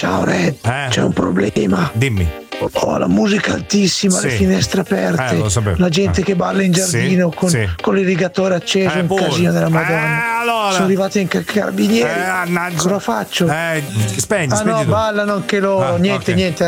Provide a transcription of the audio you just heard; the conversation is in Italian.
Ciao Red, c'è un problema. Dimmi. Ho la musica altissima, Sì. le finestre aperte, Lo sapevo. la gente che balla in giardino Sì. con l'irrigatore acceso, un pure. casino della Madonna. Allora. Sono arrivati anche i carabinieri. Mannaggia. Cosa faccio? Spegni No, tu. ballano anche loro. Niente, ok. niente.